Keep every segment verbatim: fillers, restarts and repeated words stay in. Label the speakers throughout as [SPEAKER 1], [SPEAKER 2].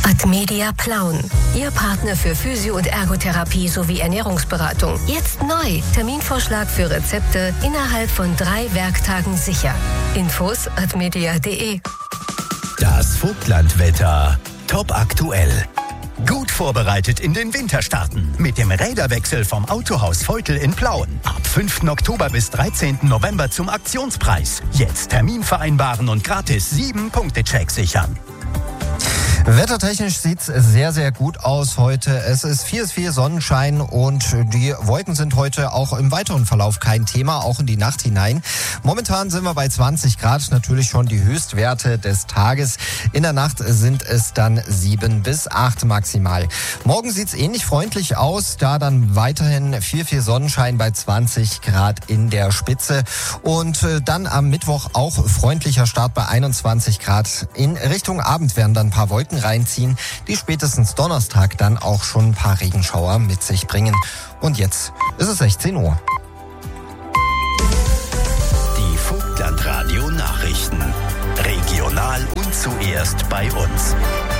[SPEAKER 1] Admedia Plauen. Ihr Partner für Physio- und Ergotherapie sowie Ernährungsberatung. Jetzt neu. Terminvorschlag für Rezepte innerhalb von drei Werktagen sicher. Infos admedia punkt de.
[SPEAKER 2] Das Vogtlandwetter. Top aktuell. Gut vorbereitet in den Winter starten. Mit dem Räderwechsel vom Autohaus Veutel in Plauen. Ab fünften Oktober bis dreizehnten November zum Aktionspreis. Jetzt Termin vereinbaren und gratis sieben Punkte Check sichern.
[SPEAKER 3] Wettertechnisch sieht's sehr, sehr gut aus heute. Es ist vier bis vier Sonnenschein und die Wolken sind heute auch im weiteren Verlauf kein Thema, auch in die Nacht hinein. Momentan sind wir bei zwanzig Grad, natürlich schon die Höchstwerte des Tages. In der Nacht sind es dann sieben bis acht maximal. Morgen sieht's ähnlich freundlich aus, da dann weiterhin vier bis vier Sonnenschein bei zwanzig Grad in der Spitze. Und dann am Mittwoch auch freundlicher Start bei einundzwanzig Grad. In Richtung Abend werden dann ein paar Wolken reinziehen, die spätestens Donnerstag dann auch schon ein paar Regenschauer mit sich bringen. Und jetzt ist es sechzehn Uhr.
[SPEAKER 2] Die Vogtlandradio Nachrichten. Regional und zuerst bei uns.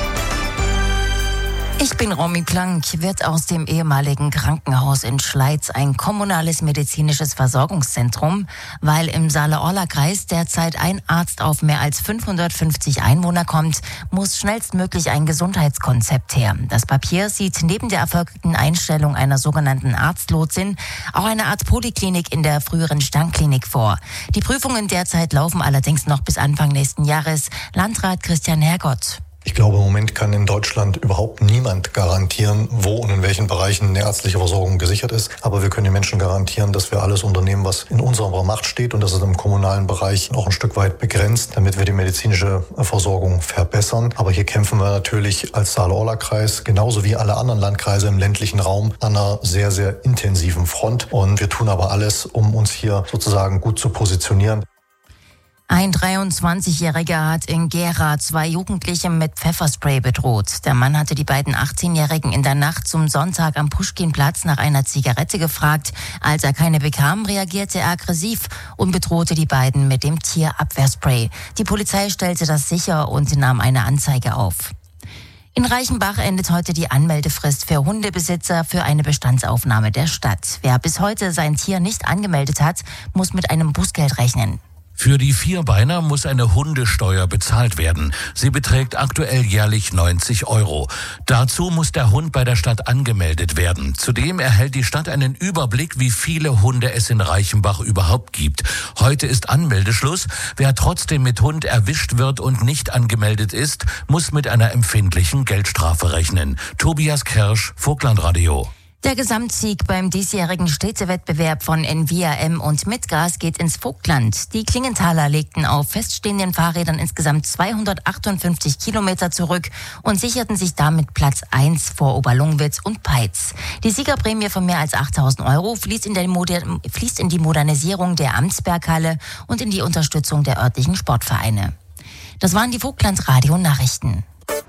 [SPEAKER 4] Ich bin Romy Plank, wird aus dem ehemaligen Krankenhaus in Schleiz ein kommunales medizinisches Versorgungszentrum, weil im Saale-Orla-Kreis derzeit ein Arzt auf mehr als fünfhundertfünfzig Einwohner kommt, muss schnellstmöglich ein Gesundheitskonzept her. Das Papier sieht neben der erfolgten Einstellung einer sogenannten Arztlotsin auch eine Art Poliklinik in der früheren Stangklinik vor. Die Prüfungen derzeit laufen allerdings noch bis Anfang nächsten Jahres. Landrat Christian Hergott.
[SPEAKER 5] Ich glaube, im Moment kann in Deutschland überhaupt niemand garantieren, wo und in welchen Bereichen eine ärztliche Versorgung gesichert ist. Aber wir können den Menschen garantieren, dass wir alles unternehmen, was in unserer Macht steht. Und das ist im kommunalen Bereich auch ein Stück weit begrenzt, damit wir die medizinische Versorgung verbessern. Aber hier kämpfen wir natürlich als Saale-Orla-Kreis, genauso wie alle anderen Landkreise im ländlichen Raum, an einer sehr, sehr intensiven Front. Und wir tun aber alles, um uns hier sozusagen gut zu positionieren.
[SPEAKER 4] Ein dreiundzwanzigjähriger hat in Gera zwei Jugendliche mit Pfefferspray bedroht. Der Mann hatte die beiden achtzehnjährigen in der Nacht zum Sonntag am Puschkinplatz nach einer Zigarette gefragt. Als er keine bekam, reagierte er aggressiv und bedrohte die beiden mit dem Tierabwehrspray. Die Polizei stellte das sicher und nahm eine Anzeige auf. In Reichenbach endet heute die Anmeldefrist für Hundebesitzer für eine Bestandsaufnahme der Stadt. Wer bis heute sein Tier nicht angemeldet hat, muss mit einem Bußgeld rechnen.
[SPEAKER 6] Für die Vierbeiner muss eine Hundesteuer bezahlt werden. Sie beträgt aktuell jährlich neunzig Euro. Dazu muss der Hund bei der Stadt angemeldet werden. Zudem erhält die Stadt einen Überblick, wie viele Hunde es in Reichenbach überhaupt gibt. Heute ist Anmeldeschluss. Wer trotzdem mit Hund erwischt wird und nicht angemeldet ist, muss mit einer empfindlichen Geldstrafe rechnen. Tobias Kirsch, Vogtlandradio.
[SPEAKER 4] Der Gesamtsieg beim diesjährigen Städtewettbewerb von Envia M und Mitgas geht ins Vogtland. Die Klingenthaler legten auf feststehenden Fahrrädern insgesamt zweihundertachtundfünfzig Kilometer zurück und sicherten sich damit Platz eins vor Oberlungwitz und Peitz. Die Siegerprämie von mehr als achttausend Euro fließt in, der Moder- fließt in die Modernisierung der Amtsberghalle und in die Unterstützung der örtlichen Sportvereine. Das waren die Vogtlandradio-Nachrichten.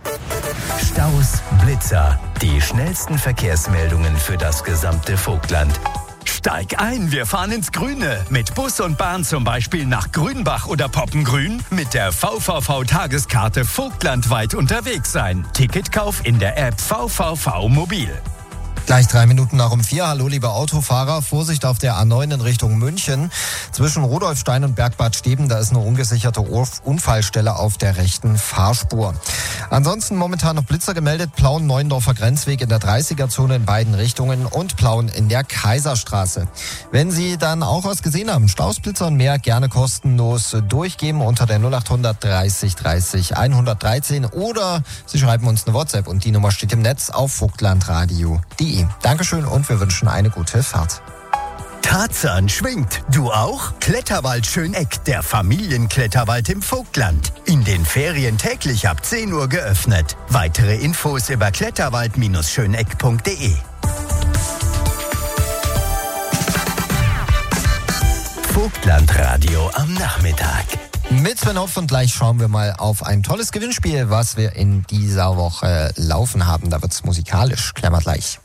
[SPEAKER 2] Staus, Blitzer, die schnellsten Verkehrsmeldungen für das gesamte Vogtland. Steig ein, wir fahren ins Grüne. Mit Bus und Bahn zum Beispiel nach Grünbach oder Poppengrün. Mit der V V V-Tageskarte vogtlandweit unterwegs sein. Ticketkauf in der App V V V Mobil.
[SPEAKER 3] Gleich drei Minuten nach um vier. Hallo, liebe Autofahrer. Vorsicht auf der A neun in Richtung München. Zwischen Rudolfstein und Bergbad Steben, da ist eine ungesicherte Unfallstelle auf der rechten Fahrspur. Ansonsten momentan noch Blitzer gemeldet. Plauen-Neuendorfer Grenzweg in der dreißiger-Zone in beiden Richtungen und Plauen in der Kaiserstraße. Wenn Sie dann auch was gesehen haben, Staus, Blitzer und mehr, gerne kostenlos durchgeben unter der null acht hundert dreißig dreißig hundertdreizehn oder Sie schreiben uns eine WhatsApp und die Nummer steht im Netz auf vogtlandradio punkt de. Dankeschön und wir wünschen eine gute Fahrt.
[SPEAKER 2] Tarzan schwingt. Du auch? Kletterwald Schöneck, der Familienkletterwald im Vogtland. In den Ferien täglich ab zehn Uhr geöffnet. Weitere Infos über kletterwald schöneck punkt de. Vogtlandradio am Nachmittag.
[SPEAKER 3] Mit Sven Hopf und gleich schauen wir mal auf ein tolles Gewinnspiel, was wir in dieser Woche laufen haben. Da wird's musikalisch. Klären wir gleich.